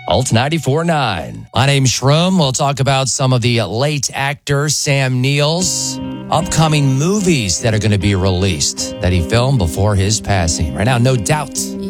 Alt 94.9. My name's Shroom. We'll talk about some of the late actor Sam Neill's upcoming movies that are going to be released that he filmed before his passing. Right now, No Doubt